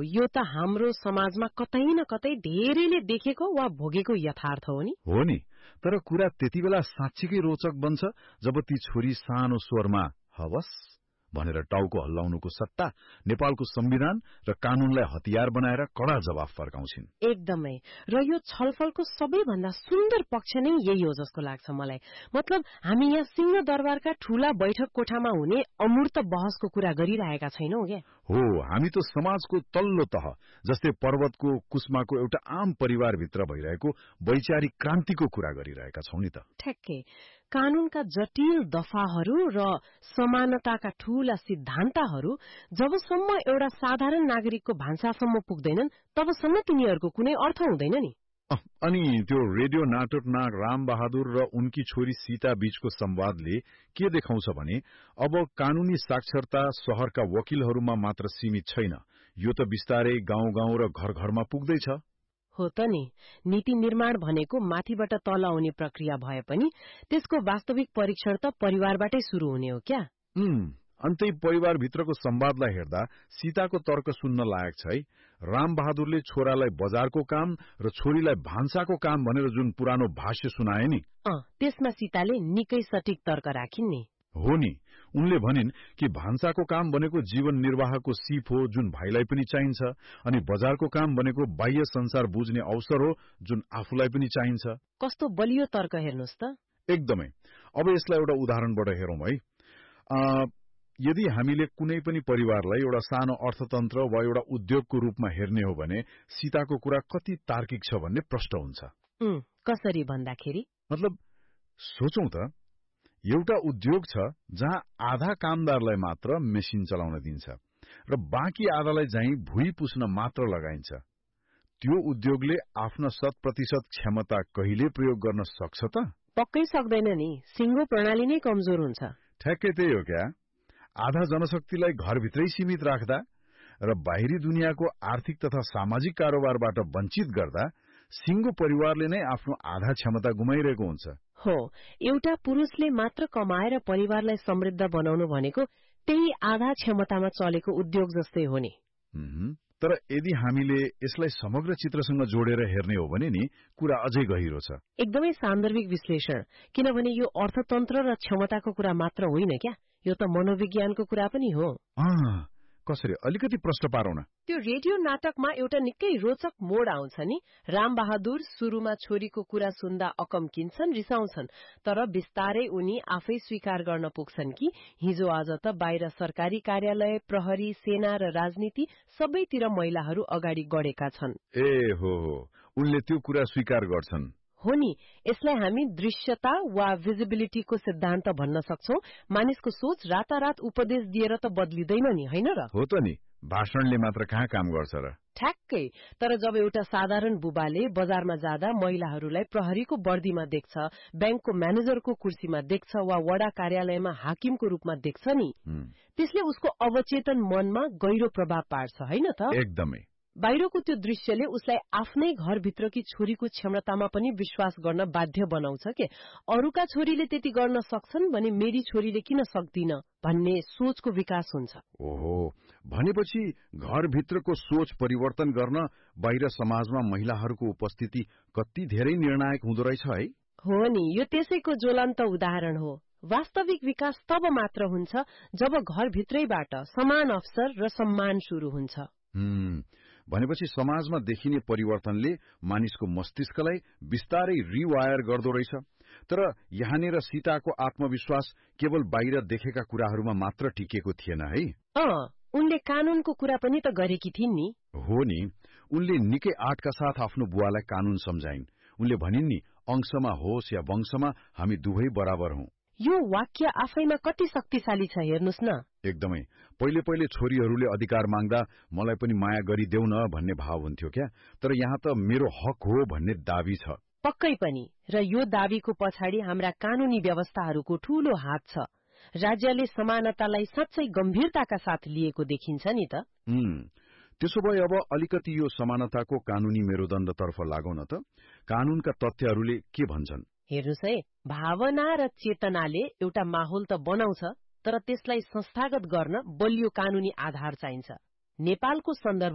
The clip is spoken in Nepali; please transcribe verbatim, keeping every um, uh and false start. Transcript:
यो त हाम्रो समाजमा कतै न कतै धेरैले देखेको वा भोगेको यथार्थ हो नि हो नि तर कुरा त्यति बेला साँच्चीकै रोचक बन्छ जब ती छोरी सानो स्वरमा हवस भनेर टाउको हल्लाउनुको सट्टा नेपालको संविधान र कानूनलाई हतियार बनाएर कडा जवाफ फर्काउँछिन्। एकदमै र यो छलफलको सबैभन्दा सुन्दर पक्ष नै यही हो जस्तो लाग्छ मलाई। मतलब हामी यहाँ सिंहदरबारका ठूला बैठक कोठामा हुने अमूर्त बहसको कुरा गरिरहेका छैनौं के? हो, हामी त समाजको तल्लो तह जस्तै पर्वतको कुस्माको एउटा आम परिवारभित्र भइरहेको वैचारिक क्रान्तिको कुरा गरिरहेका छौं नि त। ठ्याक्कै कानूनका जटिल दफाहरू र समानताका ठूला सिद्धान्तहरू जबसम्म एउटा साधारण नागरिकको भान्सासम्म पुग्दैनन् तबसम्म तिनीहरूको कुनै अर्थ हुँदैन नि। अनि त्यो रेडियो नाटक नाग राम बहादुर र उनकी छोरी सीता बीचको संवादले के देखाउँछ भने अब कानूनी साक्षरता शहरका वकिलहरूमा मात्र सीमित छैन, यो त बिस्तारै गाउँ गाउँ र घर घरमा पुग्दैछ। हो त नि, नीति निर्माण भनेको माथिबाट तल आउने प्रक्रिया भए पनि त्यसको वास्तविक परीक्षण त परिवारबाटै शुरू हुने हो क्या? उम् अन्तै परिवारभित्रको संवादलाई हेर्दा सीताको तर्क सुन्न लायक छ है। राम बहादुरले छोरालाई बजारको काम र छोरीलाई भान्साको काम भनेर जुन पुरानो भाष्य सुनाए नि, अँ त्यसमा सीताले निकै सटीक तर्क राखिन् नि। हो नि, उनले भनिन् कि भान्साको काम भनेको जीवन निर्वाहको सिप हो जुन भाइलाई पनि चाहिन्छ, अनि बजारको काम भनेको बाह्य संसार बुझ्ने अवसर हो जुन आफूलाई पनि चाहिन्छ। कस्तो बलियो तर्क हेर्नुस् त। एकदमै। अब यसलाई एउटा उदाहरणबाट हेरौं है। अ यदि हामीले कुनै पनि परिवारलाई एउटा सानो अर्थतन्त्र वा एउटा उद्योगको रूपमा हेर्ने हो भने सीताको कुरा कति तार्किक छ भन्ने प्रश्न हुन्छ। उम् कसरी भन्दाखेरि? मतलब सोचौं त, एउटा उद्योग छ जहाँ आधा कामदारलाई मात्र मेसिन चलाउन दिन्छ र बाँकी आधालाई चाहिँ भुइँ पुस्न मात्र लगाइन्छ। त्यो उद्योगले आफ्नो शत प्रतिशत क्षमता कहिले प्रयोग गर्न सक्छ त? पक्कै सक्दैन नि, सिंगो प्रणाली नै कमजोर हुन्छ। ठ्याक्कै त्यही हो क्या। आधा जनशक्तिलाई घरभित्रै सीमित राख्दा र बाहिरी दुनियाँको आर्थिक तथा सामाजिक कारोबारबाट वञ्चित गर्दा सिंगो परिवारले नै आफ्नो आधा क्षमता गुमाइरहेको हुन्छ। हो, एउटा पुरुषले मात्र कमाएर परिवारलाई समृद्ध बनाउनु भनेको त्यही आधा क्षमतामा चलेको उद्योग जस्तै हो नि। तर यदि हामीले यसलाई समग्र चित्रसँग जोडेर हेर्ने हो भने नि कुरा अझै गहिरो छ। एकदमै सान्दर्भिक विश्लेषण, किनभने यो अर्थतन्त्र र क्षमताको कुरा मात्र होइन क्या, यो त मनोविज्ञानको कुरा पनि हो। अँ कसरी? अलिकति प्रश्न पारौ न। त्यो रेडियो नाटकमा एउटा निकै रोचक मोड आउँछ नि। राम बहादुर सुरुमा छोरीको कुरा सुन्दा अकम्किन्छन्, रिसाउँछन्, तर बिस्तारै उनी आफै स्वीकार गर्न पुग्छन् कि हिजो आज त बाहिर सरकारी कार्यालय, प्रहरी, सेना र राजनीति सबैतिर महिलाहरू अगाडि गढेका छन्। ए हो हो, उनले त्यो कुरा स्वीकार गर्छन्। हो नि, यसलाई हामी दृश्यता वा भिजिबिलिटीको सिद्धान्त भन्न सक्छौं। मानिसको सोच रातारात उपदेश दिएर त बदलिँदैन नि, होइन र? हो त नि, भाषणले मात्र कहाँ काम गर्छ र? ठ्याक्कै। तर जब एउटा साधारण बुबाले बजारमा जाँदा महिलाहरूलाई प्रहरीको वर्दीमा देख्छ, ब्याङ्कको म्यानेजरको कुर्सीमा देख्छ वा वडा कार्यालयमा हाकिमको रूपमा देख्छ नि, त्यसले उसको अवचेतन मनमा गहिरो प्रभाव पार्छ, होइन त? एकदमै। बाहिरको त्यो दृश्यले उसलाई आफ्नै घरभित्रकी छोरीको क्षमतामा पनि विश्वास गर्न बाध्य बनाउँछ के। अरूका छोरीले त्यति गर्न सक्छन् भने मेरी छोरीले किन सक्दिन भन्ने सोचको विकास हुन्छ। ओहो, भनेपछि घरभित्रको सोच परिवर्तन गर्न बाहिर समाजमा महिलाहरूको उपस्थिति कति धेरै निर्णायक हुँदो रहेछ है। हो नि, यो त्यसैको ज्वलन्त उदाहरण हो। वास्तविक विकास तब मात्र हुन्छ जब घरभित्रैबाट समान अवसर र सम्मान शुरू हुन्छ। हम्म भनेपछि समाजमा देखिने परिवर्तनले मानिसको मस्तिष्कलाई बिस्तारै रिवायर गर्दो रहेछ। तर यहाँनिर सीताको आत्मविश्वास केवल बाहिर देखेका कुराहरूमा मात्र टिकेको थिएन है। अँ, उनले कानूनको कुरा पनि त गरेकी थिइन् नि। हो नि, उनले निकै आँटका साथ आफ्नो बुवालाई कानून सम्झाइन्। उनले भनिन् नि, अंशमा होस् या वंशमा हामी दुवै बराबर हौं। यो वाक्य आफैमा कति शक्तिशाली छ हेर्नुस् न। एकदमै। पहिले पहिले छोरीहरूले अधिकार माग्दा मलाई पनि माया गरिदेऊ न भन्ने भाव हुन्थ्यो क्या, तर यहाँ त मेरो हक हो भन्ने दाबी छ। पक्कै पनि, र यो दाबीको पछाडि हाम्रा कानूनी व्यवस्थाहरूको ठूलो हात छ। राज्यले समानतालाई साँच्चै गम्भीरताका साथ लिएको देखिन्छ नि त। हुँ, त्यसो भए अब अलिकति यो समानताको कानूनी मेरुदण्डतर्फ लागौं न त। कानूनका तथ्यहरूले के भन्छन्? हेर्नुस् है, भावना र चेतनाले एउटा माहौल त बनाउँछ, तर त्यसलाई संस्थागत गर्न बलियो कानूनी आधार चाहिन्छ। नेपालको सन्दर्भ